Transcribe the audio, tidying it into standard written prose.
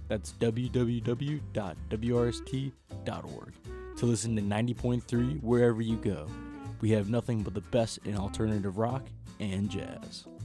That's www.wrst.org to listen to 90.3 wherever you go. We have nothing but the best in alternative rock and jazz.